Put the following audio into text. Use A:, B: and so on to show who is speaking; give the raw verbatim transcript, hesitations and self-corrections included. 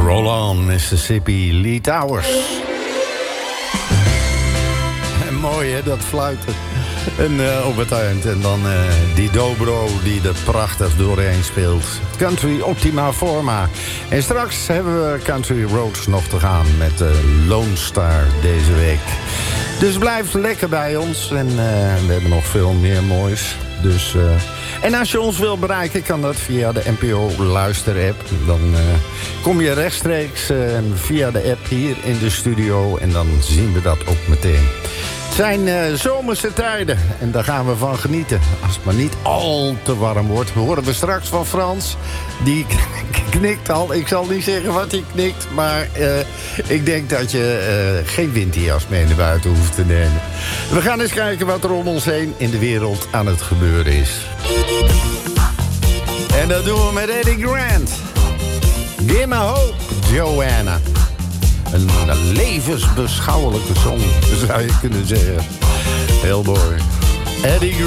A: Roll On, Mississippi, Lee Towers. En mooi hè, dat fluiten. En uh, op het eind. En dan uh, die dobro die er prachtig doorheen speelt. Country Optima Forma. En straks hebben we Country Roads nog te gaan met uh, Lone Star deze week. Dus blijf lekker bij ons. En uh, we hebben nog veel meer moois. Dus, uh, en als je ons wil bereiken, kan dat via de N P O luisterapp. Dan uh, kom je rechtstreeks uh, via de app hier in de studio. En dan zien we dat ook meteen. Het zijn uh, zomerse tijden en daar gaan we van genieten. Als het maar niet al te warm wordt. Horen we straks van Frans. Die knikt al. Ik zal niet zeggen wat hij knikt. Maar uh, ik denk dat je uh, geen winterjas mee naar buiten hoeft te nemen. We gaan eens kijken wat er om ons heen in de wereld aan het gebeuren is. En dat doen we met Eddie Grant. Give me hope, Joanna. Een levensbeschouwelijke song, zou je kunnen zeggen. Heel mooi. Eddie Grant.